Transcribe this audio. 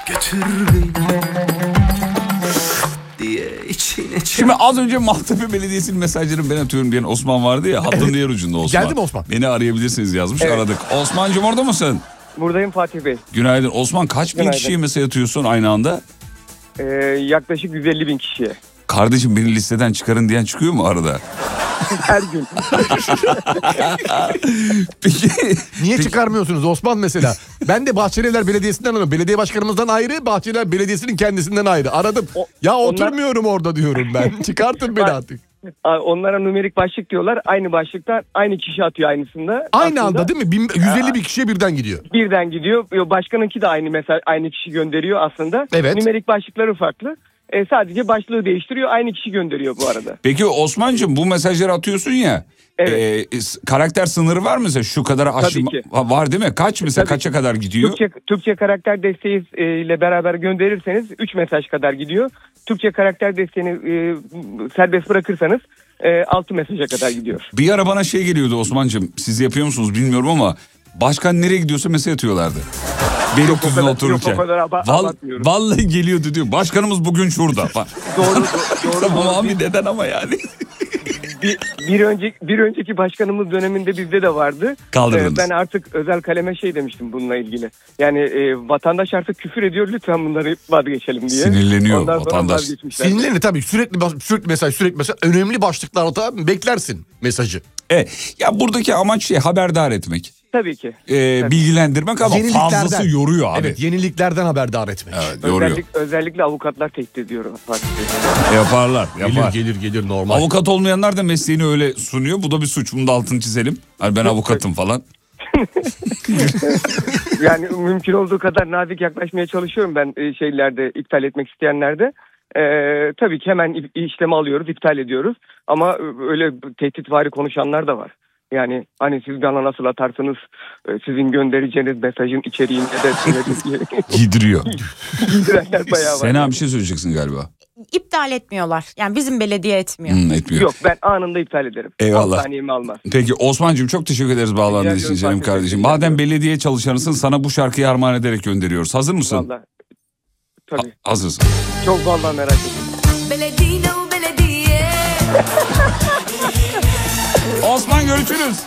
götür beni diye içine. Şimdi az önce Maltepe Belediyesi'nin mesajlarını ben atıyorum diyen Osman vardı ya. Hattın diğer ucunda Osman. Geldi mi Osman? Beni arayabilirsiniz yazmış, evet. Aradık. Osman'cığım orada mısın? Buradayım Fatih Bey. Günaydın. Osman kaç bin kişiye mesaj atıyorsun aynı anda? Yaklaşık 150 bin kişiye. Kardeşim beni listeden çıkarın diyen çıkıyor mu arada? Her gün. Peki. Niye çıkarmıyorsunuz Osman mesela? Ben de Bahçelievler Belediyesi'nden alıyorum. Belediye başkanımızdan ayrı, Bahçelievler Belediyesi'nin kendisinden ayrı. Aradım. Oturmuyorum orada diyorum ben. Çıkartın beni artık. Onlara numerik başlık diyorlar. Aynı başlıkta aynı kişi atıyor aynısında. Aynı anda değil mi? 150 bin kişiye birden gidiyor. Birden gidiyor. Başkanınki de aynı mesela aynı kişi gönderiyor aslında. Evet. Numerik başlıkları farklı. Sadece başlığı değiştiriyor. Aynı kişi gönderiyor bu arada. Peki Osman'cığım bu mesajları atıyorsun ya. Evet. Karakter sınırı var mı mesela? Şu kadar aşım var değil mi? Kaç mesela kaça kadar gidiyor? Türkçe karakter desteği ile beraber gönderirseniz 3 mesaj kadar gidiyor. Türkçe karakter desteğini serbest bırakırsanız 6 mesaja kadar gidiyor. Bir ara bana şey geliyordu Osman'cığım. Siz yapıyor musunuz bilmiyorum ama başkan nereye gidiyorsa mesaj atıyorlardı. Beylikdüzü'ne otururken. Vallahi geliyordu diyor. Başkanımız bugün şurada. Doğru. Tamam abi neden ama yani. Bir önceki başkanımız döneminde bizde de vardı. Kaldırdınız. Ben artık özel kaleme şey demiştim bununla ilgili. Yani vatandaş artık küfür ediyor, lütfen bunları vazgeçelim diye. Sinirleniyor ondan vatandaş. Sinirleniyor tabii, sürekli mesaj. Önemli başlıklarda beklersin mesajı. Ya buradaki amaç haberdar etmek. Tabii ki. Bilgilendirmek ama fazlası yoruyor abi. Evet, yeniliklerden haberdar etmek. Evet, yoruyor. Özellikle avukatlar tehdit ediyor. Yapar. Gelir normal. Avukat olmayanlar da mesleğini öyle sunuyor. Bu da bir suç. Bunu da altını çizelim. Hani ben avukatım falan. Yani mümkün olduğu kadar nazik yaklaşmaya çalışıyorum ben şeylerde, iptal etmek isteyenlerde. Tabii ki hemen işlemi alıyoruz, iptal ediyoruz. Ama öyle tehditvari konuşanlar da var. Yani hani siz bana nasıl atarsınız, sizin göndereceğiniz mesajın içeriğinde de Giydiriyor. Giydirenler bayağı var. Sena bir şey söyleyeceksin galiba. İptal etmiyorlar. Yani bizim belediye etmiyor. Etmiyor. Yok, ben anında iptal ederim. Eyvallah. 10 saniyemi almaz. Peki Osman'cığım çok teşekkür ederiz bağlandığın için canım kardeşim. Madem belediye çalışanısın sana bu şarkıyı armağan ederek gönderiyoruz. Hazır mısın? Vallahi. Tabii. Hazırsın. Çok vallahi merak ettim. Belediye. Osman görüşürüz.